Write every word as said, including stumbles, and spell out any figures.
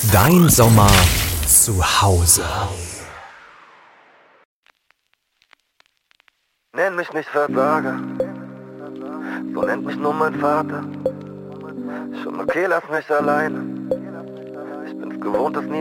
Dein Sommer zu Hause. Nenn mich nicht Versager, so nennt mich nur mein Vater. Schon okay, lass mich alleine. Ich bin's gewohnt, dass niemand